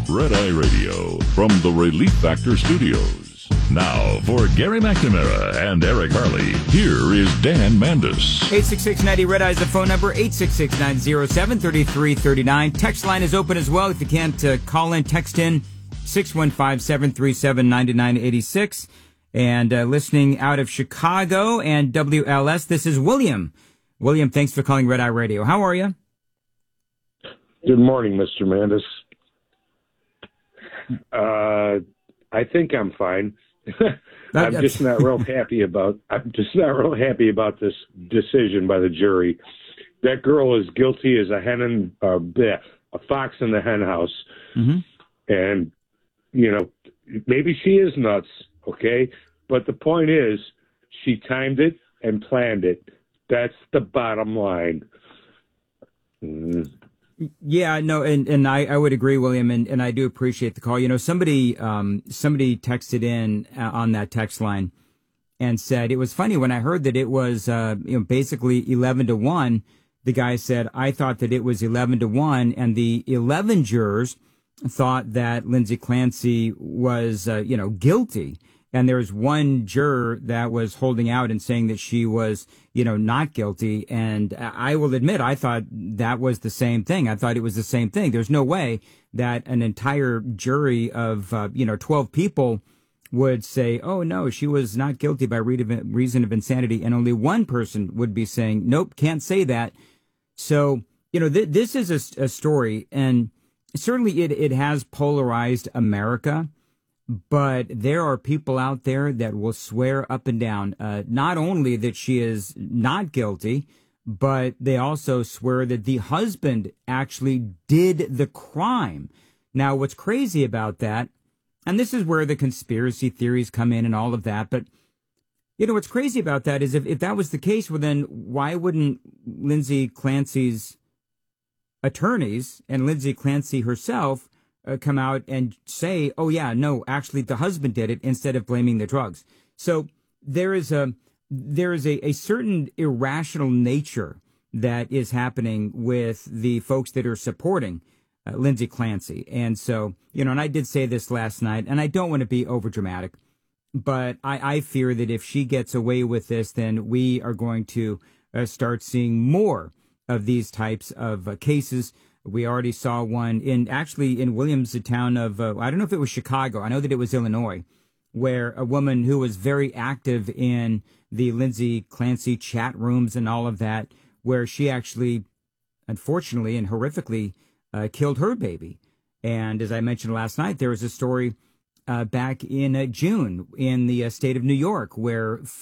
Red Eye Radio from the Relief Factor Studios. Now, for Gary McNamara and Eric Harley, here is Dan Mandis. 866-90 Red Eye is the phone number, 866-907-3339. Text line is open as well. If you can't call in, text in 615-737-9986. And listening out of Chicago and WLS, this is William. William, thanks for calling Red Eye Radio. How are you? Good morning, Mr. Mandis. I think I'm fine. I'm just not real happy about this decision by the jury. That girl is guilty as a fox in the hen house. Mm-hmm. And, maybe she is nuts, okay? But the point is, she timed it and planned it. That's the bottom line. Yeah, no, and I would agree, William, and I do appreciate the call. Somebody texted in on that text line and said, it was funny when I heard that it was, basically 11-1. The guy said, I thought that it was 11-1, and the 11 jurors thought that Lindsay Clancy was, guilty. And there was one juror that was holding out and saying that she was, not guilty. And I will admit, I thought that was the same thing. I thought it was the same thing. There's no way that an entire jury of, 12 people would say, oh, no, she was not guilty by reason of insanity. And only one person would be saying, nope, can't say that. So, this is a story, and certainly it has polarized America. But there are people out there that will swear up and down, not only that she is not guilty, but they also swear that the husband actually did the crime. Now, what's crazy about that, and this is where the conspiracy theories come in and all of that, but what's crazy about that is if that was the case, well, then why wouldn't Lindsay Clancy's attorneys and Lindsay Clancy herself come out and say, oh, yeah, no, actually, the husband did it, instead of blaming the drugs. So there is a certain irrational nature that is happening with the folks that are supporting Lindsay Clancy. And so, and I did say this last night, and I don't want to be overdramatic, but I fear that if she gets away with this, then we are going to start seeing more of these types of cases. We already saw one in Williams, the town of, I don't know if it was Chicago. I know that it was Illinois, where a woman who was very active in the Lindsay Clancy chat rooms and all of that, where she actually, unfortunately and horrifically, killed her baby. And as I mentioned last night, there was a story back in June in the state of New York, where